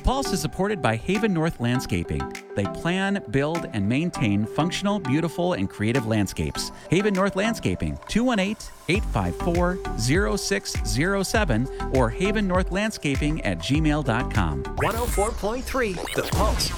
Pulse is supported by Haven North Landscaping. They plan, build, and maintain functional, beautiful, and creative landscapes. Haven North Landscaping, 218-854-0607 or havennorthlandscaping@gmail.com. 104.3 The Pulse.